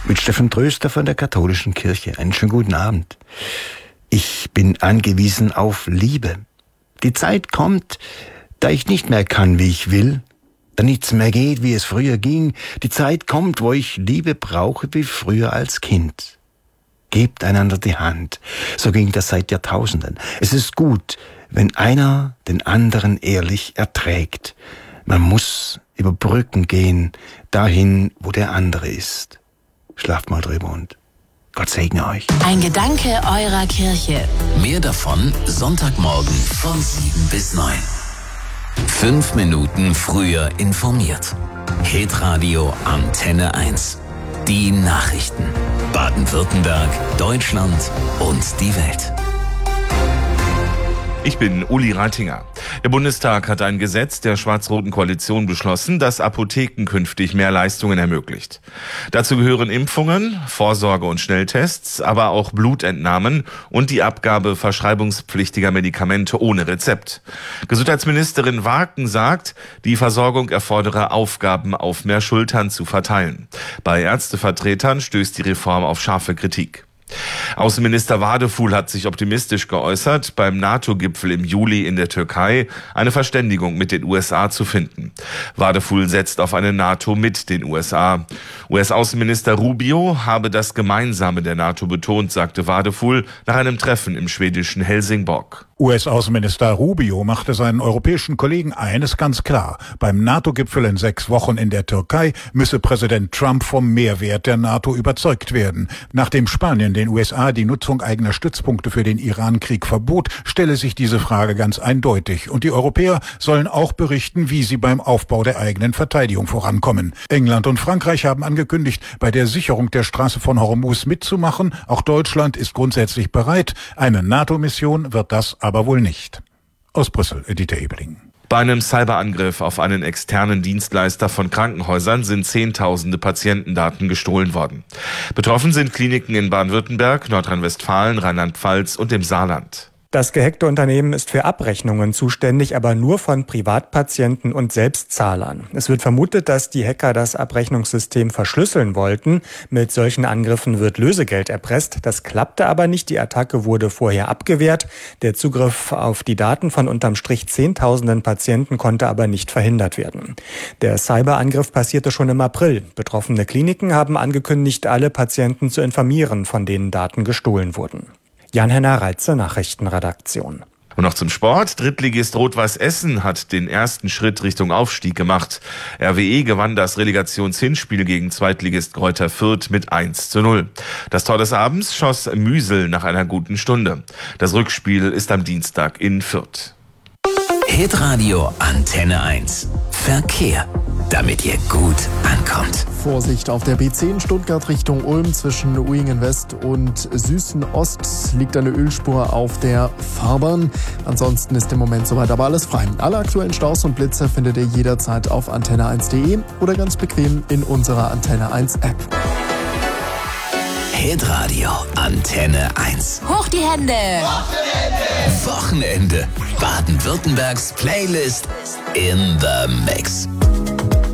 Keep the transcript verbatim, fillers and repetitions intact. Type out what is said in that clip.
mit Steffen Tröster von der Katholischen Kirche. Einen schönen guten Abend. Ich bin angewiesen auf Liebe. Die Zeit kommt, da ich nicht mehr kann, wie ich will, da nichts mehr geht, wie es früher ging. Die Zeit kommt, wo ich Liebe brauche, wie früher als Kind. Gebt einander die Hand. So ging das seit Jahrtausenden. Es ist gut, wenn einer den anderen ehrlich erträgt. Man muss über Brücken gehen, dahin, wo der andere ist. Schlaft mal drüber und Gott segne euch. Ein Gedanke eurer Kirche. Mehr davon Sonntagmorgen von sieben bis neun. Fünf Minuten früher informiert. Hitradio Antenne eins. Die Nachrichten. Baden-Württemberg, Deutschland und die Welt. Ich bin Uli Reitinger. Der Bundestag hat ein Gesetz der schwarz-roten Koalition beschlossen, das Apotheken künftig mehr Leistungen ermöglicht. Dazu gehören Impfungen, Vorsorge- und Schnelltests, aber auch Blutentnahmen und die Abgabe verschreibungspflichtiger Medikamente ohne Rezept. Gesundheitsministerin Waken sagt, die Versorgung erfordere Aufgaben auf mehr Schultern zu verteilen. Bei Ärztevertretern stößt die Reform auf scharfe Kritik. Außenminister Wadefuhl hat sich optimistisch geäußert, beim NATO-Gipfel im Juli in der Türkei eine Verständigung mit den U S A zu finden. Wadefuhl setzt auf eine NATO mit den U S A. U S-Außenminister Rubio habe das Gemeinsame der NATO betont, sagte Wadefuhl nach einem Treffen im schwedischen Helsingborg. U S-Außenminister Rubio machte seinen europäischen Kollegen eines ganz klar. Beim NATO-Gipfel in sechs Wochen in der Türkei müsse Präsident Trump vom Mehrwert der NATO überzeugt werden. Nachdem Spanien den U S A die Nutzung eigener Stützpunkte für den Iran-Krieg verbot, stelle sich diese Frage ganz eindeutig. Und die Europäer sollen auch berichten, wie sie beim Aufbau der eigenen Verteidigung vorankommen. England und Frankreich haben angekündigt, bei der Sicherung der Straße von Hormuz mitzumachen. Auch Deutschland ist grundsätzlich bereit. Eine NATO-Mission wird das aber wohl nicht. Aus Brüssel, Dieter Ebeling. Bei einem Cyberangriff auf einen externen Dienstleister von Krankenhäusern sind Zehntausende Patientendaten gestohlen worden. Betroffen sind Kliniken in Baden-Württemberg, Nordrhein-Westfalen, Rheinland-Pfalz und dem Saarland. Das gehackte Unternehmen ist für Abrechnungen zuständig, aber nur von Privatpatienten und Selbstzahlern. Es wird vermutet, dass die Hacker das Abrechnungssystem verschlüsseln wollten. Mit solchen Angriffen wird Lösegeld erpresst. Das klappte aber nicht. Die Attacke wurde vorher abgewehrt. Der Zugriff auf die Daten von unterm Strich Zehntausenden Patienten konnte aber nicht verhindert werden. Der Cyberangriff passierte schon im April. Betroffene Kliniken haben angekündigt, alle Patienten zu informieren, von denen Daten gestohlen wurden. Jan-Henner Reitze, Nachrichtenredaktion. Und noch zum Sport. Drittligist Rot-Weiß Essen hat den ersten Schritt Richtung Aufstieg gemacht. R W E gewann das Relegationshinspiel gegen Zweitligist Greuther Fürth mit eins zu null. Das Tor des Abends schoss Müsel nach einer guten Stunde. Das Rückspiel ist am Dienstag in Fürth. Hitradio Antenne eins. Verkehr, damit ihr gut ankommt. Vorsicht auf der B zehn Stuttgart Richtung Ulm zwischen Uingen West und Süßen Ost liegt eine Ölspur auf der Fahrbahn. Ansonsten ist im Moment soweit aber alles frei. Alle aktuellen Staus und Blitze findet ihr jederzeit auf antenne eins punkt de oder ganz bequem in unserer Antenne eins App. Hitradio Antenne eins. Hoch die Hände! Hoch die Hände! Wochenende. Baden-Württembergs Playlist in the Mix.